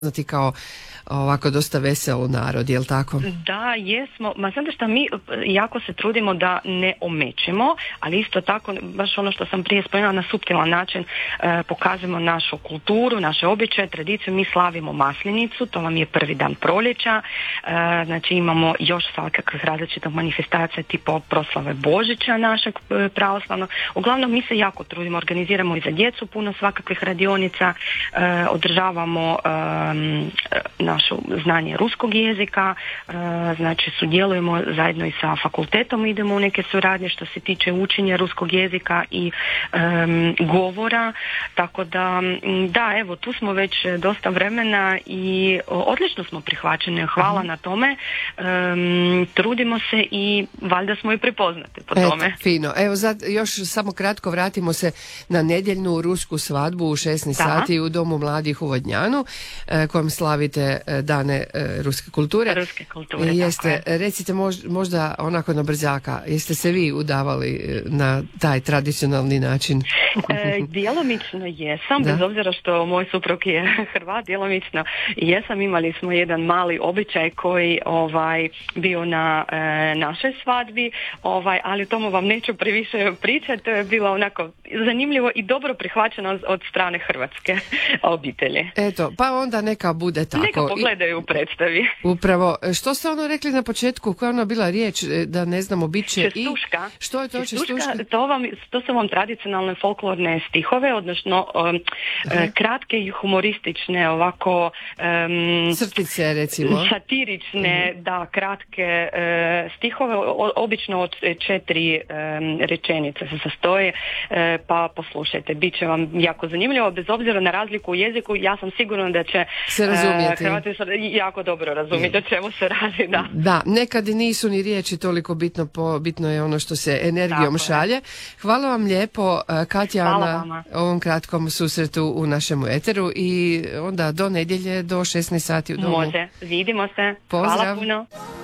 poznati kao ovako dosta veselo narod, jel tako? Da, jesmo. Ma znate šta, mi jako se trudimo da ne omećemo, ali isto tako, baš ono što sam prije spomenula, na suptilan način pokazujemo našu kulturu, naše običaje, tradiciju. Mi slavimo Maslenicu, to vam je prvi dan proljeća, znači imamo još svakakvih različitih manifestacija tipa proslave Božića našeg pravoslavnog. Uglavnom mi se jako trudimo, organiziramo i za djecu puno svakakvih radionica, održavamo naše znanje ruskog jezika, znači sudjelujemo zajedno i sa fakultetom, idemo u neke suradnje što se tiče učenja ruskog jezika i govora, tako da evo, tu smo već dosta vremena i odlično smo prihvaćeni, hvala na tome, trudimo se i valjda smo i prepoznati po tome. Fino, evo još samo kratko vratimo se na nedjeljnu rusku svadbu u 16 sati u Domu mladih u Vodnjanu, kojom slavite dane ruske kulture. Jeste, recite možda onako na brzaka, jeste se vi udavali na taj tradicionalni način? Djelomično jesam, bez obzira što moj suprug je Hrvat, djelomično jesam, imali smo jedan mali običaj koji bio na našoj svadbi, ali o tomu vam neću previše pričati, to je bilo onako zanimljivo i dobro prihvaćeno od strane hrvatske obitelji. Eto, pa onda neka bude tako. Neka pogledaju u predstavi. Upravo, što ste rekli na početku, koja je bila riječ, da ne znamo, bit će čestuška. Što je to čestuška? To su vam tradicionalne folklorne stihove, odnosno kratke i humoristične, ovako crtice, recimo. Satirične, da, kratke stihove, obično od 4 rečenice se sastoje, pa poslušajte, bit će vam jako zanimljivo, bez obzira na razliku u jeziku, ja sam sigurna da će se razumijeti. Hrvati jako dobro razumjeti o čemu se radi, da. Da, nekad nisu ni riječi toliko bitno je ono što se energijom šalje. Hvala vam lijepo, Katja, na ovom kratkom susretu u našemu eteru i onda do nedjelje do 16 sati u domu. Može, vidimo se. Pozdrav. Hvala puno.